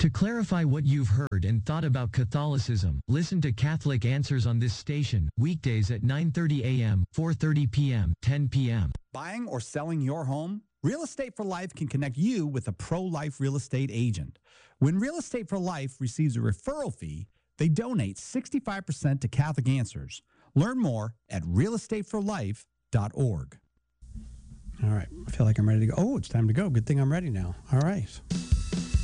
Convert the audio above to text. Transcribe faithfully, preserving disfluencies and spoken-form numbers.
To clarify what you've heard and thought about Catholicism, listen to Catholic Answers on this station, weekdays at nine thirty a.m., four thirty p.m., ten p.m. Buying or selling your home? Real Estate for Life can connect you with a pro-life real estate agent. When Real Estate for Life receives a referral fee, they donate sixty-five percent to Catholic Answers. Learn more at real estate for life dot org. All right. I feel like I'm ready to go. Oh, it's time to go. Good thing I'm ready now. All right.